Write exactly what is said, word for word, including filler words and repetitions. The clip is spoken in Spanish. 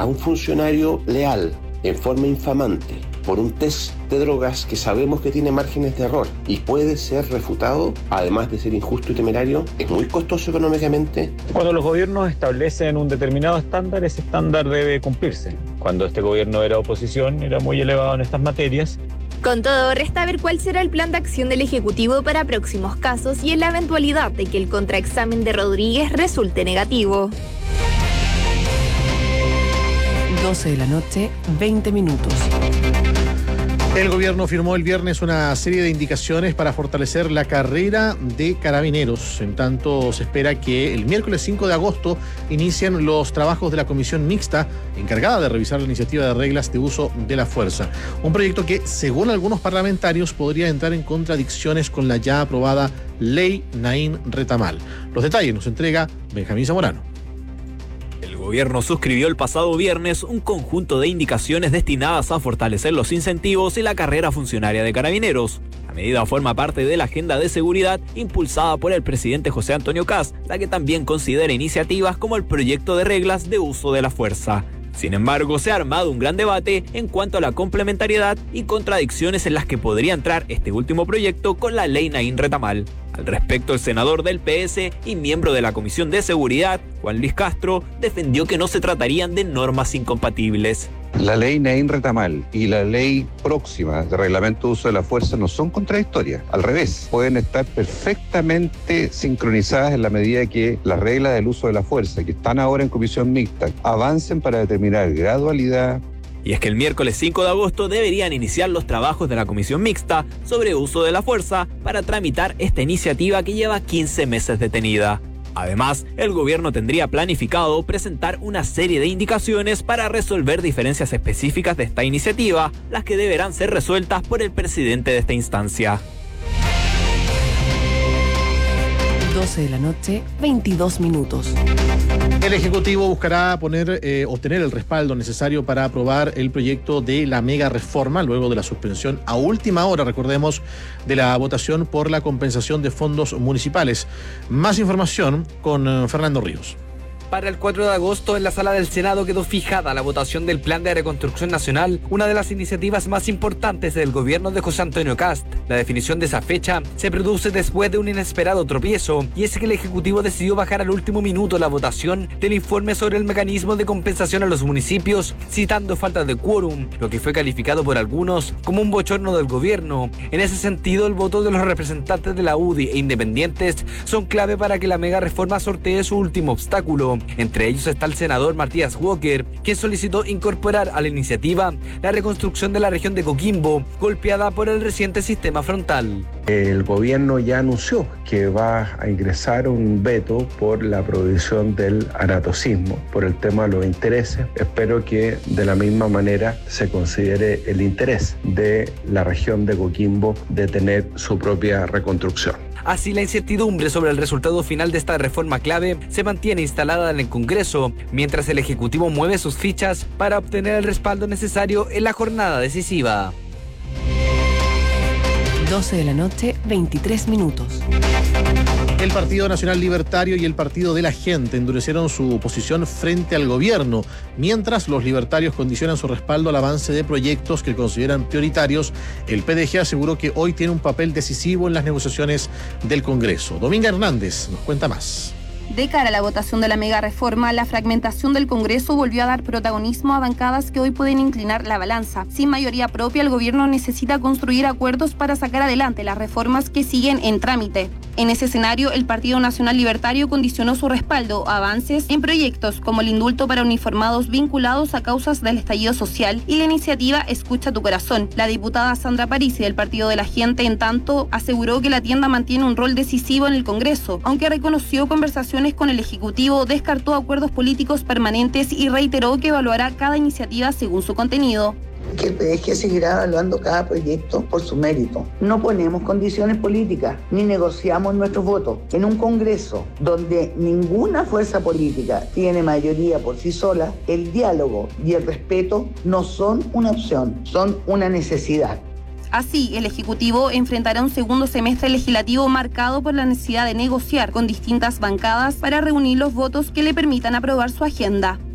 un funcionario leal en forma infamante por un test de drogas que sabemos que tiene márgenes de error y puede ser refutado, además de ser injusto y temerario, es muy costoso económicamente. Cuando los gobiernos establecen un determinado estándar, ese estándar debe cumplirse. Cuando este gobierno era oposición, era muy elevado en estas materias. Con todo, resta ver cuál será el plan de acción del Ejecutivo para próximos casos y en la eventualidad de que el contraexamen de Rodríguez resulte negativo. doce de la noche, veinte minutos. El gobierno firmó el viernes una serie de indicaciones para fortalecer la carrera de carabineros. En tanto, se espera que el miércoles cinco de agosto inicien los trabajos de la comisión mixta encargada de revisar la iniciativa de reglas de uso de la fuerza. Un proyecto que, según algunos parlamentarios, podría entrar en contradicciones con la ya aprobada Ley Naín Retamal. Los detalles nos entrega Benjamín Zamorano. El gobierno suscribió el pasado viernes un conjunto de indicaciones destinadas a fortalecer los incentivos y la carrera funcionaria de carabineros. La medida forma parte de la agenda de seguridad impulsada por el presidente José Antonio Kast, la que también considera iniciativas como el proyecto de reglas de uso de la fuerza. Sin embargo, se ha armado un gran debate en cuanto a la complementariedad y contradicciones en las que podría entrar este último proyecto con la ley Naín Retamal. Al respecto, el senador del P S y miembro de la Comisión de Seguridad, Juan Luis Castro, defendió que no se tratarían de normas incompatibles. La ley Naín Retamal y la ley próxima de reglamento de uso de la fuerza no son contradictorias. Al revés, pueden estar perfectamente sincronizadas en la medida que las reglas del uso de la fuerza, que están ahora en comisión mixta, avancen para determinar gradualidad. Y es que el miércoles cinco de agosto deberían iniciar los trabajos de la comisión mixta sobre uso de la fuerza para tramitar esta iniciativa que lleva quince meses detenida. Además, el gobierno tendría planificado presentar una serie de indicaciones para resolver diferencias específicas de esta iniciativa, las que deberán ser resueltas por el presidente de esta instancia. doce de la noche, veintidós minutos. El Ejecutivo buscará poner, eh, obtener el respaldo necesario para aprobar el proyecto de la mega reforma luego de la suspensión a última hora, recordemos, de la votación por la compensación de fondos municipales. Más información con eh, Fernando Ríos. Para el cuatro de agosto, en la sala del Senado quedó fijada la votación del Plan de Reconstrucción Nacional, una de las iniciativas más importantes del gobierno de José Antonio Kast. La definición de esa fecha se produce después de un inesperado tropiezo, y es que el Ejecutivo decidió bajar al último minuto la votación del informe sobre el mecanismo de compensación a los municipios, citando falta de quórum, lo que fue calificado por algunos como un bochorno del gobierno. En ese sentido, el voto de los representantes de la U D I e independientes son clave para que la mega reforma sortee su último obstáculo. Entre ellos está el senador Matías Walker, quien solicitó incorporar a la iniciativa la reconstrucción de la región de Coquimbo, golpeada por el reciente sistema frontal. El gobierno ya anunció que va a ingresar un veto por la prohibición del anatocismo, por el tema de los intereses. Espero que de la misma manera se considere el interés de la región de Coquimbo de tener su propia reconstrucción. Así, la incertidumbre sobre el resultado final de esta reforma clave se mantiene instalada en el Congreso, mientras el Ejecutivo mueve sus fichas para obtener el respaldo necesario en la jornada decisiva. doce de la noche, veintitrés minutos. El Partido Nacional Libertario y el Partido de la Gente endurecieron su posición frente al gobierno, mientras los libertarios condicionan su respaldo al avance de proyectos que consideran prioritarios. El P D G aseguró que hoy tiene un papel decisivo en las negociaciones del Congreso. Dominga Hernández nos cuenta más. De cara a la votación de la mega reforma, la fragmentación del Congreso volvió a dar protagonismo a bancadas que hoy pueden inclinar la balanza. Sin mayoría propia, el gobierno necesita construir acuerdos para sacar adelante las reformas que siguen en trámite. En ese escenario, el Partido Nacional Libertario condicionó su respaldo a avances en proyectos como el indulto para uniformados vinculados a causas del estallido social y la iniciativa Escucha tu Corazón. La diputada Sandra Parisi del Partido de la Gente, en tanto, aseguró que la tienda mantiene un rol decisivo en el Congreso, aunque reconoció conversaciones con el Ejecutivo, descartó acuerdos políticos permanentes y reiteró que evaluará cada iniciativa según su contenido. Que el P D G seguirá evaluando cada proyecto por su mérito. No ponemos condiciones políticas ni negociamos nuestros votos. En un Congreso donde ninguna fuerza política tiene mayoría por sí sola, el diálogo y el respeto no son una opción, son una necesidad. Así, el Ejecutivo enfrentará un segundo semestre legislativo marcado por la necesidad de negociar con distintas bancadas para reunir los votos que le permitan aprobar su agenda.